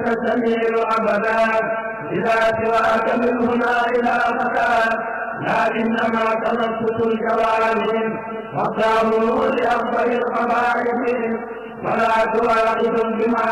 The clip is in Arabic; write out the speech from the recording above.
إليك تميل أبدا إذا سواك من هنا إلى مكان لكنما تنفس الجوارح والدار لأفضل القبائل ولا تواخذ بما